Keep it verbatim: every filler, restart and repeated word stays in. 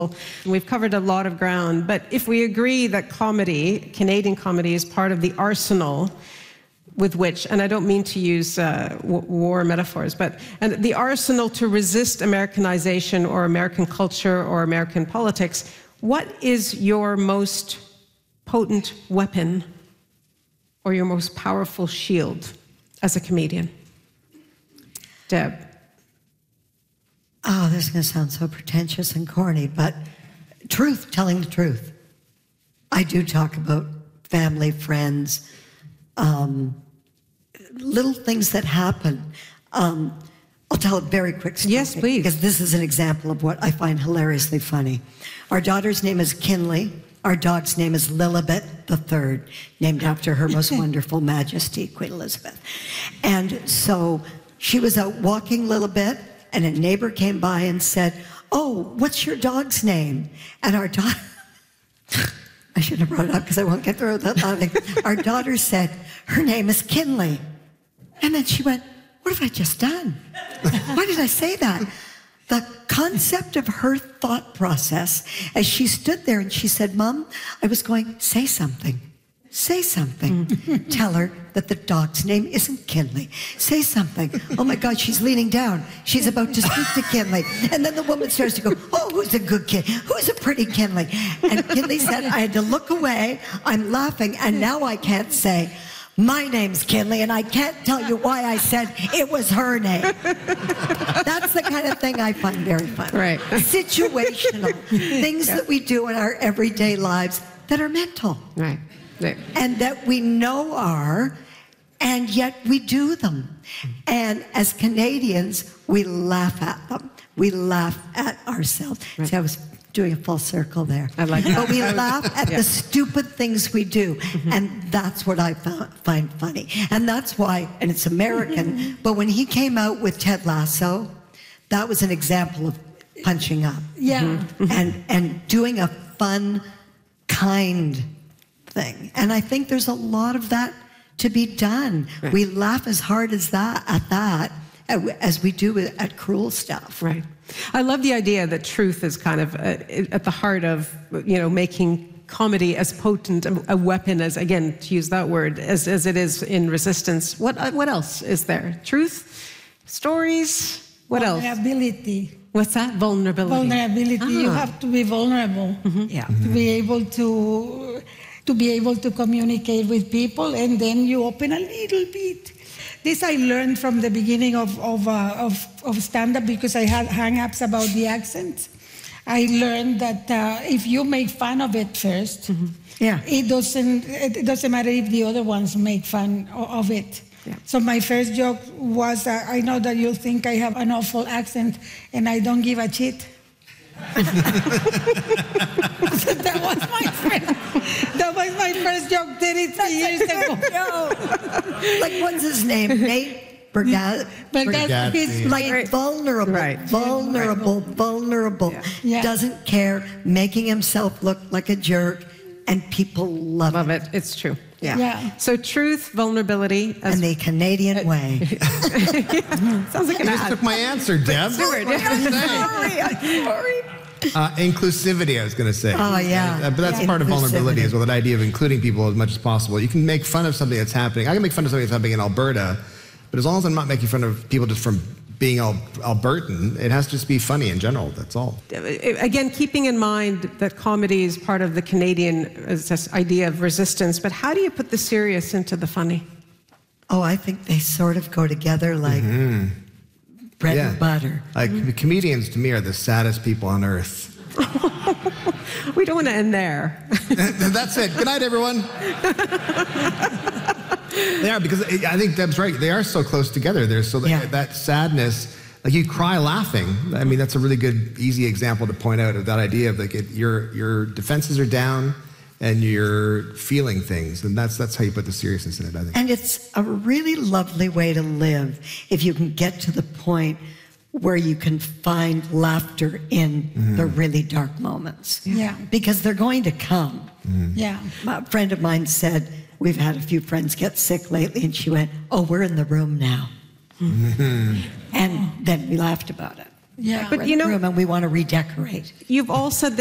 We've covered a lot of ground, but if we agree that comedy, Canadian comedy, is part of the arsenal with which, and I don't mean to use uh, war metaphors, but and the arsenal to resist Americanization or American culture or American politics, what is your most potent weapon or your most powerful shield as a comedian? Deb. Oh, this is going to sound so pretentious and corny, but truth, telling the truth. I do talk about family, friends, um, little things that happen. Um, I'll tell a very quick story. Yes, please. Because this is an example of what I find hilariously funny. Our daughter's name is Kinley. Our dog's name is Lilibet the Third, named after her most wonderful majesty, Queen Elizabeth. And so she was out walking Lilibet, and a neighbor came by and said, "Oh, what's your dog's name?" And our daughter, I shouldn't have brought it up because I won't get through that laughing. Our daughter said, "Her name is Kinley." And then she went, "What have I just done? Why did I say that?" The concept of her thought process as she stood there and she said, "Mom, I was going, say something. Say something. Tell her that the dog's name isn't Kinley. Say something." Oh my God, she's leaning down. She's about to speak to Kinley. And then the woman starts to go, "Oh, who's a good kid? Who's a pretty Kinley?" And Kinley said, "I had to look away. I'm laughing. And now I can't say, my name's Kinley, and I can't tell you why I said it was her name." That's the kind of thing I find very funny. Right. Situational. Things that we do in our everyday lives that are mental. Right. Right. And that we know are, and yet we do them. And as Canadians, we laugh at them. We laugh at ourselves. Right. See, I was doing a full circle there. I like that. But we laugh at yeah. the stupid things we do. Mm-hmm. And that's what I found, find funny. And that's why, and it's American, mm-hmm. but when he came out with Ted Lasso, that was an example of punching up. Yeah. Mm-hmm. And, and doing a fun, kind thing. And I think there's a lot of that to be done. Right. We laugh as hard as that at that as we do at cruel stuff. Right. I love the idea that truth is kind of uh, at the heart of, you know, making comedy as potent a weapon as, again, to use that word, as, as it is in resistance. What uh, what else is there? Truth, stories, what else? Vulnerability. What's that? Vulnerability. Vulnerability. Ah. You have to be vulnerable. Mm-hmm. Yeah. To be able to to be able to communicate with people, and then you open a little bit. This I learned from the beginning of of uh, of, of stand-up, because I had hang-ups about the accent. I learned that uh, if you make fun of it first, mm-hmm. yeah, it doesn't it doesn't matter if the other ones make fun of it. Yeah. So my first joke was, uh, I know that you'll think I have an awful accent, and I don't give a shit. That was my first, that was my first joke thirty-three years ago. Like, what's his name? Nate Bergad. But that's his, like vulnerable, right. vulnerable, vulnerable. Yeah. Yeah. Doesn't care, making himself look like a jerk, and people love, love it. it. It's true. Yeah. Yeah. So truth, vulnerability, as and the Canadian uh, way. Sounds like an You just ad. took my answer, Deb. Stewart, yeah. I'm sorry. I'm sorry. Uh, inclusivity, I was going to say. Oh, yeah. Uh, but that's Yeah. part of vulnerability Inclusivity. as well, that idea of including people as much as possible. You can make fun of something that's happening. I can make fun of something that's happening in Alberta, but as long as I'm not making fun of people just from being Al- Albertan, it has to just be funny in general, that's all. Again, keeping in mind that comedy is part of the Canadian uh, this idea of resistance, but how do you put the serious into the funny? Oh, I think they sort of go together like Mm-hmm. bread Yeah. and butter. Like, Mm-hmm. comedians, to me, are the saddest people on earth. We don't want to end there. That's it. Good night, everyone. They are, because I think Deb's right. They are so close together. They're so Yeah. that sadness, like you cry laughing. I mean, that's a really good, easy example to point out of that idea of like it, your your defenses are down and you're feeling things, and that's that's how you put the seriousness in it, I think. And it's a really lovely way to live if you can get to the point where you can find laughter in mm-hmm. the really dark moments. Yeah. Because they're going to come. Mm-hmm. Yeah. A friend of mine said, we've had a few friends get sick lately, and she went, "Oh, we're in the room now." Mm-hmm. And then we laughed about it. Yeah. But We're you in the know- room and we want to redecorate. You've all said